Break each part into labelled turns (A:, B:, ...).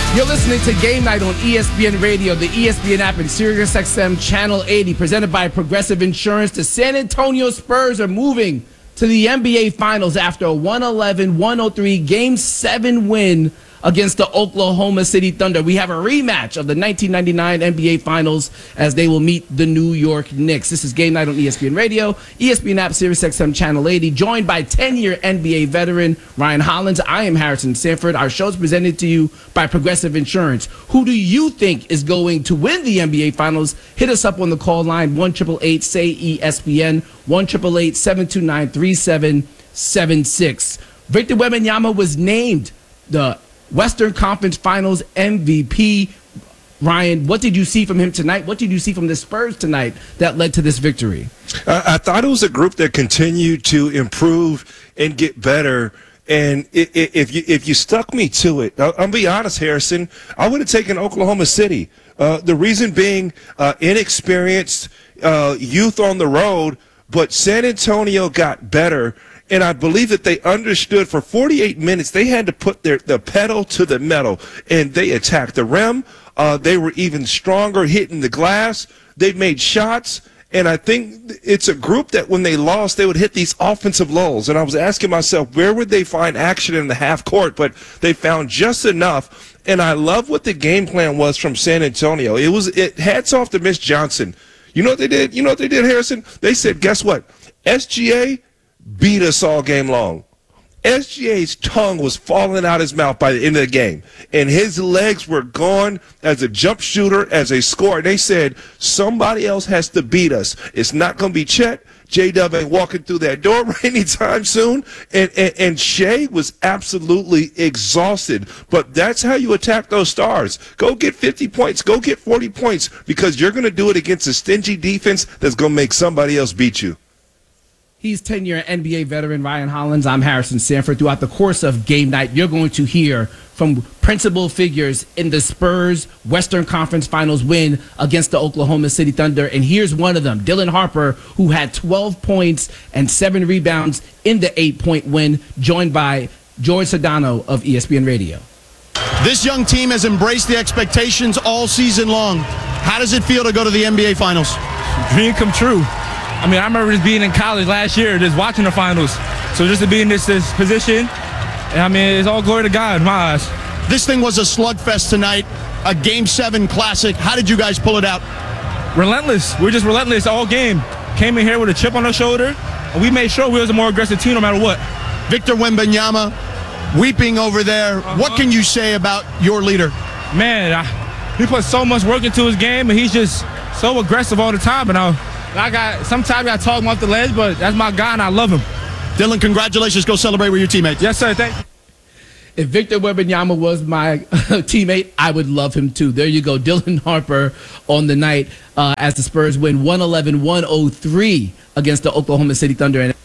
A: You're listening to Game Night on ESPN Radio, the ESPN app, and SiriusXM Channel 80, presented by Progressive Insurance. The San Antonio Spurs are moving to the NBA Finals after a 111-103 Game 7 win against the Oklahoma City Thunder. We have a rematch of the 1999 NBA Finals as they will meet the New York Knicks. This is Game Night on ESPN Radio, ESPN app, SiriusXM Channel 80, joined by 10-year NBA veteran Ryan Hollins. I am Harrison Sanford. Our show is presented to you by Progressive Insurance. Who do you think is going to win the NBA Finals? Hit us up on the call line, 1-888-SAY-ESPN, 1-888-729-3776. Victor Wembanyama was named the Western Conference Finals MVP. Ryan, what did you see from him tonight? What did you see from the Spurs tonight that led to this victory?
B: I thought it was a group that continued to improve and get better. And if you stuck me to it, I'll be honest, Harrison, I would have taken Oklahoma City. The reason being inexperienced youth on the road, but San Antonio got better. And I believe that they understood for 48 minutes they had to put the pedal to the metal, and they attacked the rim. They were even stronger hitting the glass. They made shots, and I think it's a group that when they lost, they would hit these offensive lulls. And I was asking myself, where would they find action in the half court? But they found just enough, and I love what the game plan was from San Antonio. Hats off to Mitch Johnson. You know what they did? You know what they did, Harrison? They said, guess what? SGA beat us all game long. SGA's tongue was falling out his mouth by the end of the game, and his legs were gone as a jump shooter, as a scorer. They said, somebody else has to beat us. It's not going to be Chet. J-Dub ain't walking through that door anytime soon. And Shea was absolutely exhausted. But that's how you attack those stars. Go get 50 points. Go get 40 points, because you're going to do it against a stingy defense that's going to make somebody else beat you.
A: He's 10-year NBA veteran Ryan Hollins. I'm Harrison Sanford. Throughout the course of Game Night, you're going to hear from principal figures in the Spurs Western Conference Finals win against the Oklahoma City Thunder. And here's one of them, Dylan Harper, who had 12 points and 7 rebounds in the 8-point win, joined by George Sedano of ESPN Radio.
C: This young team has embraced the expectations all season long. How does it feel to go to the NBA Finals?
D: Dream come true. I mean, I remember just being in college last year, just watching the finals. So just to be in this position, I mean, it's all glory to God in my eyes.
C: This thing was a slugfest tonight, a Game 7 classic. How did you guys pull it out?
D: Relentless. We're just relentless all game. Came in here with a chip on our shoulder, and we made sure we was a more aggressive team no matter what.
C: Victor Wembanyama weeping over there. What can you say about your leader?
D: Man, he put so much work into his game, and he's just so aggressive all the time. And sometimes I got to talk him off the ledge, but that's my guy, and I love him.
C: Dylan, congratulations. Go celebrate with your teammates.
D: Yes, sir. Thank you.
A: If Victor Wembanyama was my teammate, I would love him too. There you go. Dylan Harper on the night as the Spurs win 111-103 against the Oklahoma City Thunder in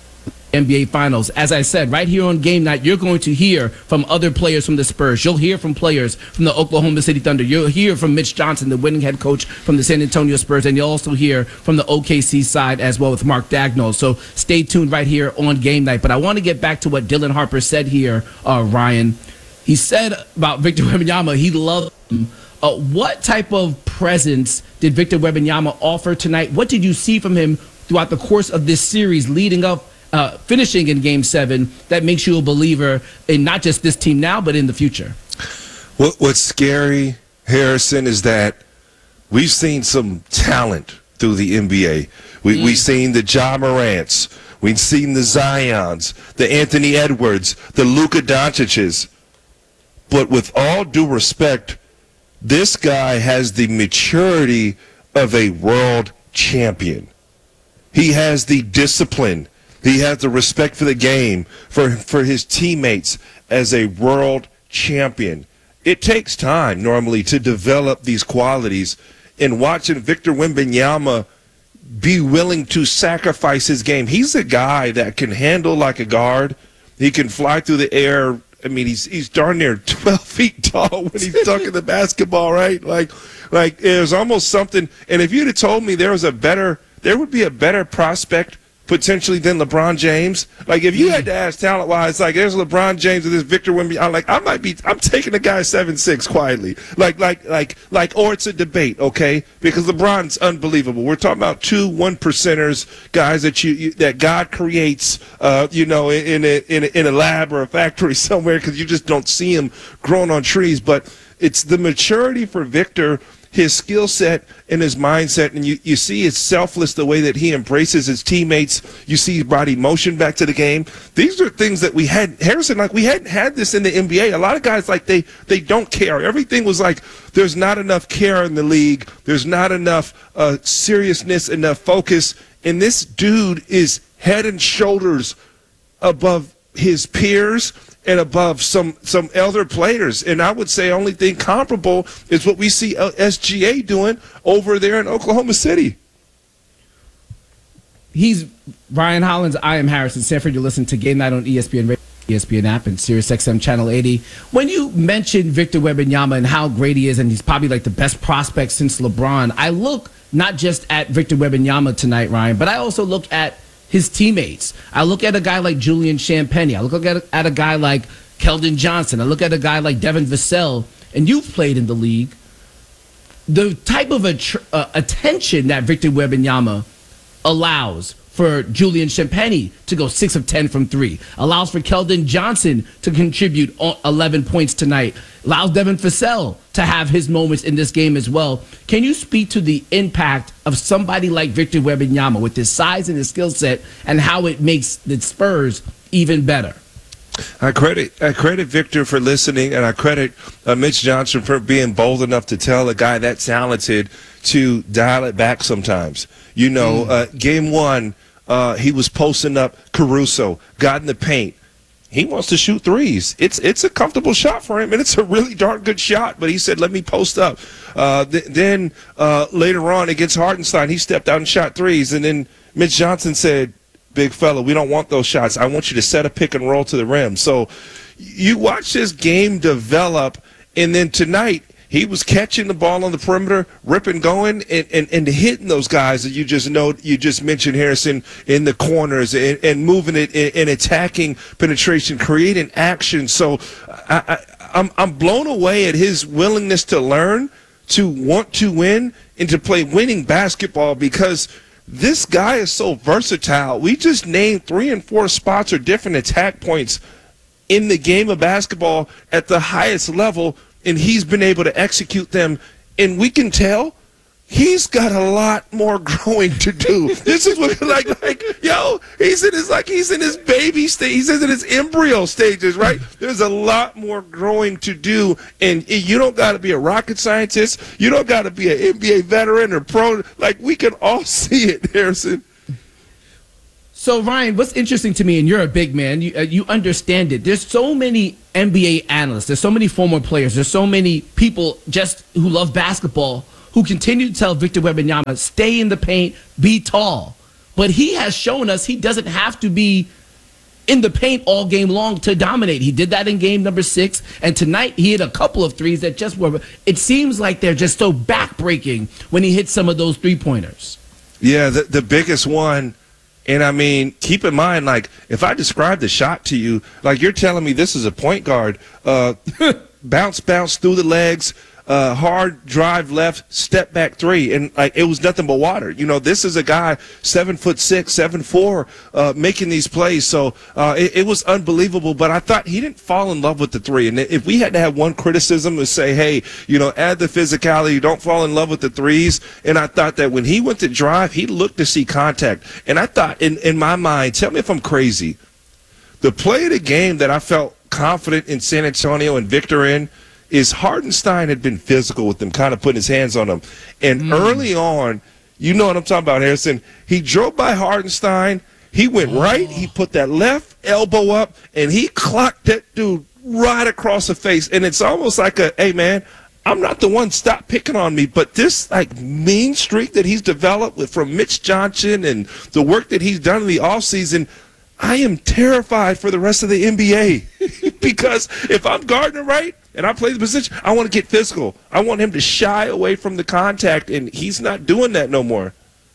A: NBA Finals. As I said, right here on Game Night, you're going to hear from other players from the Spurs. You'll hear from players from the Oklahoma City Thunder. You'll hear from Mitch Johnson, the winning head coach from the San Antonio Spurs, and you'll also hear from the OKC side as well with Mark Daigneault. So stay tuned right here on Game Night. But I want to get back to what Dylan Harper said here, Ryan. He said about Victor Wembanyama, he loved him. What type of presence did Victor Wembanyama offer tonight? What did you see from him throughout the course of this series leading up, finishing in Game 7, that makes you a believer in not just this team now, but in the future?
B: What's scary, Harrison, is that we've seen some talent through the NBA. We've seen the Ja Morants. We've seen the Zions, the Anthony Edwards, the Luka Doncic's. But with all due respect, this guy has the maturity of a world champion. He has the discipline. He has the respect for the game, for his teammates as a world champion. It takes time normally to develop these qualities, and watching Victor Wembanyama be willing to sacrifice his game. He's a guy that can handle like a guard. He can fly through the air. I mean, he's darn near 12 feet tall when he's dunking the basketball, right? Like there's almost something. And if you'd have told me there would be a better prospect potentially than LeBron James. Like, if you had to ask talent-wise, like, there's LeBron James and this Victor Wembanyama, I'm taking the guy 7'6" quietly. Or it's a debate, okay? Because LeBron's unbelievable. We're talking about 2 1-percenters, guys that God creates, in a lab or a factory somewhere, because you just don't see him growing on trees. But it's the maturity for Victor, his skill set and his mindset, and you see it's selfless, the way that he embraces his teammates. You see he brought emotion back to the game. These are things that we hadn't had this in the NBA. A lot of guys, like, they don't care. Everything was like, there's not enough care in the league. There's not enough seriousness, enough focus. And this dude is head and shoulders above his peers and above some elder players. And I would say only thing comparable is what we see SGA doing over there in Oklahoma City.
A: He's Ryan Hollins. I am Harrison Sanford. You're listening to Game Night on ESPN Radio, ESPN app, and SiriusXM Channel 80. When you mention Victor Wembanyama and how great he is, and he's probably like the best prospect since LeBron, I look not just at Victor Wembanyama tonight, Ryan, but I also look at his teammates. I look at a guy like Julian Champagnie. I look at a guy like Keldon Johnson. I look at a guy like Devin Vassell. And you've played in the league. The type of attention that Victor Wembanyama allows for Julian Champagnie to go 6 of 10 from 3, allows for Keldon Johnson to contribute 11 points tonight, allows Devin Vassell to have his moments in this game as well. Can you speak to the impact of somebody like Victor Wembanyama with his size and his skill set, and how it makes the Spurs even better?
B: I credit Victor for listening, and I credit Mitch Johnson for being bold enough to tell a guy that talented to dial it back sometimes. Game 1, he was posting up Caruso, got in the paint. He wants to shoot threes. It's a comfortable shot for him, and it's a really darn good shot. But he said, let me post up. Then later on against Hartenstein, he stepped out and shot threes. And then Mitch Johnson said, big fella, we don't want those shots. I want you to set a pick and roll to the rim. So you watch this game develop, and then tonight he was catching the ball on the perimeter, ripping, going, and hitting those guys that you just mentioned, Harrison, in the corners and moving it and attacking penetration, creating action. So I'm blown away at his willingness to learn, to want to win, and to play winning basketball, because this guy is so versatile. We just named 3 and 4 spots or different attack points in the game of basketball at the highest level, and he's been able to execute them. And we can tell he's got a lot more growing to do. This is what he's in his baby stage. He's in his embryo stages, right? There's a lot more growing to do, and you don't got to be a rocket scientist. You don't got to be an NBA veteran or pro. Like, we can all see it, Harrison.
A: So, Ryan, what's interesting to me, and you're a big man, you understand it. There's so many NBA analysts. There's so many former players. There's so many people just who love basketball who continue to tell Victor Wembanyama, stay in the paint, be tall. But he has shown us he doesn't have to be in the paint all game long to dominate. He did that in game number 6, and tonight he hit a couple of threes that just were, it seems like they're just so backbreaking when he hits some of those three-pointers. Yeah,
B: the biggest one. And, I mean, keep in mind, like, if I describe the shot to you, like, you're telling me this is a point guard, bounce through the legs, hard drive left, step back 3, and like it was nothing but water. This is a guy 7'6", 7'4", making these plays. So it was unbelievable. But I thought he didn't fall in love with the 3. And if we had to have one criticism to say, hey, add the physicality, don't fall in love with the threes. And I thought that when he went to drive, he looked to see contact. And I thought, in my mind, tell me if I'm crazy, the play of the game that I felt confident in San Antonio and Victor in is Hartenstein had been physical with him, kind of putting his hands on him. And early on, you know what I'm talking about, Harrison, he drove by Hartenstein, he went right, he put that left elbow up, and he clocked that dude right across the face. And it's almost like hey, man, I'm not the one, stop picking on me. But this, like, mean streak that he's developed from Mitch Johnson and the work that he's done in the offseason, I am terrified for the rest of the NBA because if I'm Gardner Wright and I play the position, I want to get physical. I want him to shy away from the contact, and he's not doing that no more.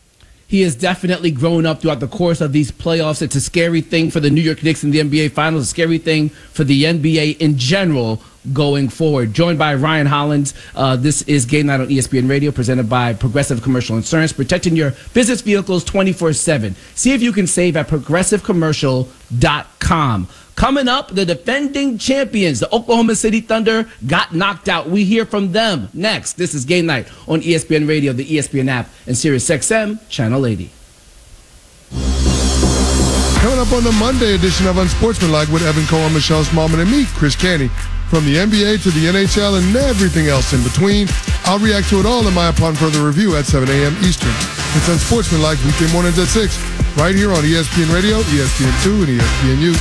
A: He has definitely grown up throughout the course of these playoffs. It's a scary thing for the New York Knicks in the NBA Finals, a scary thing for the NBA in general going forward. Joined by Ryan Hollins. This is Game Night on ESPN Radio, presented by Progressive Commercial Insurance, protecting your business vehicles 24/7. See if you can save at progressivecommercial.com. Coming up, the defending champions, the Oklahoma City Thunder, got knocked out. We hear from them next. This is Game Night on ESPN Radio, the ESPN app, and SiriusXM Channel 80.
E: Coming up on the Monday edition of Unsportsmanlike with Evan Cohen, Michelle Smallman, and me, Chris Canty. From the NBA to the NHL and everything else in between, I'll react to it all in my Upon Further Review at 7 a.m. Eastern. It's Unsportsmanlike weekday mornings at 6, right here on ESPN Radio, ESPN2, and ESPNU.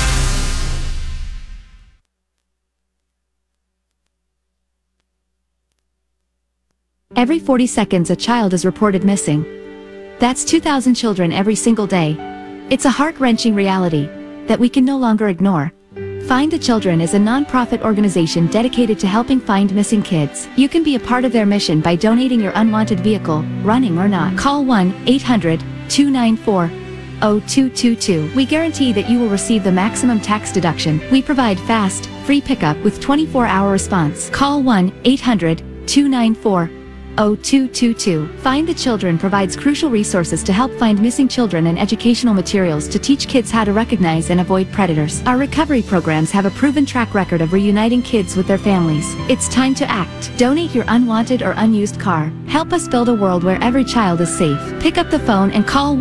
F: Every 40 seconds a child is reported missing. That's 2,000 children every single day. It's a heart-wrenching reality that we can no longer ignore. Find the Children is a non-profit organization dedicated to helping find missing kids. You can be a part of their mission by donating your unwanted vehicle, running or not. Call 1-800-294-0222. We guarantee that you will receive the maximum tax deduction. We provide fast, free pickup with 24-hour response. Call 1-800-294-0222. Find the Children provides crucial resources to help find missing children and educational materials to teach kids how to recognize and avoid predators. Our recovery programs have a proven track record of reuniting kids with their families. It's time to act. Donate your unwanted or unused car. Help us build a world where every child is safe. Pick up the phone and call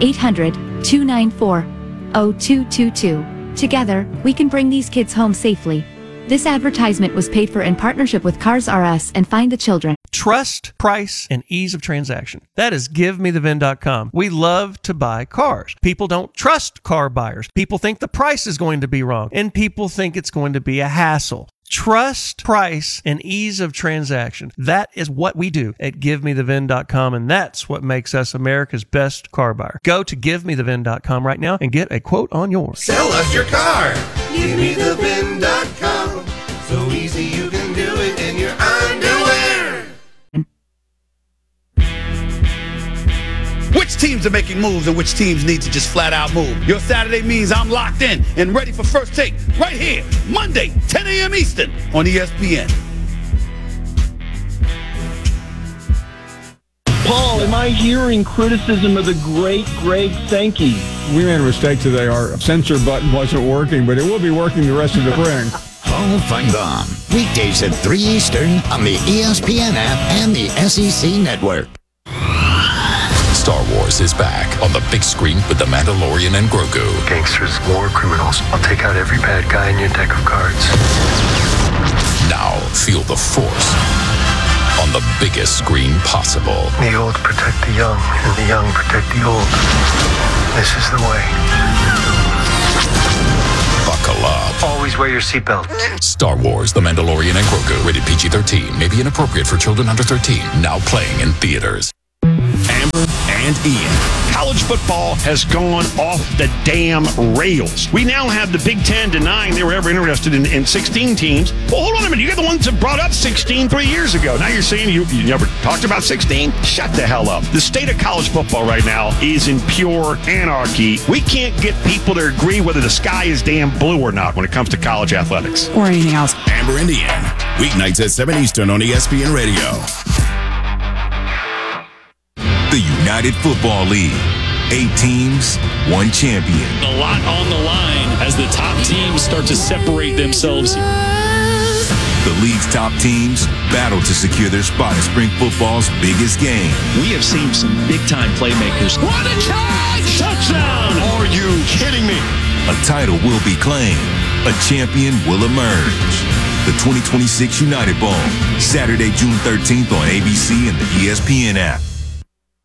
F: 1-800-294-0222. Together, we can bring these kids home safely. This advertisement was paid for in partnership with Cars R Us and Find the Children.
G: Trust, price, and ease of transaction. That is GiveMeTheVin.com. We love to buy cars. People don't trust car buyers. People think the price is going to be wrong, and people think it's going to be a hassle. Trust, price, and ease of transaction. That is what we do at GiveMeTheVin.com, and that's what makes us America's best car buyer. Go to GiveMeTheVin.com right now and get a quote on yours.
H: Sell us your car. GiveMeTheVin.com. So easy you can do it in your underwear.
I: Which teams are making moves and which teams need to just flat out move? Your Saturday means I'm locked in and ready for First Take right here, Monday, 10 a.m. Eastern on ESPN.
J: Paul, am I hearing criticism of the great Greg Sankey?
K: We made a mistake today. Our censor button wasn't working, but it will be working the rest of the spring.
L: Hall of Fame Bomb. Weekdays at 3 Eastern on the ESPN app and the SEC Network.
M: Star Wars is back on the big screen with The Mandalorian and Grogu.
N: Gangsters, war criminals. I'll take out every bad guy in your deck of cards.
M: Now feel the Force on the biggest screen possible.
N: The old protect the young, and the young protect the old. This is the way.
M: Buckle up.
N: Always wear your seatbelt.
M: Star Wars, The Mandalorian and Grogu. Rated PG-13. May be inappropriate for children under 13. Now playing in theaters.
C: Amber and Ian. College football has gone off the damn rails. We now have the Big Ten denying they were ever interested in 16 teams. Well, hold on a minute. You got the ones that brought up 16 3 years ago. Now you're saying you never talked about 16? Shut the hell up. The state of college football right now is in pure anarchy. We can't get people to agree whether the sky is damn blue or not when it comes to college athletics.
O: Or anything else.
P: Amber and Ian. Weeknights at 7 Eastern on ESPN Radio.
Q: The United Football League. 8 teams, 1 champion.
R: A lot on the line as the top teams start to separate themselves.
Q: The league's top teams battle to secure their spot at spring football's biggest game.
R: We have seen some big-time playmakers.
C: What a catch! Touchdown! Are you kidding me?
Q: A title will be claimed. A champion will emerge. The 2026 United Bowl, Saturday, June 13th on ABC and the ESPN app.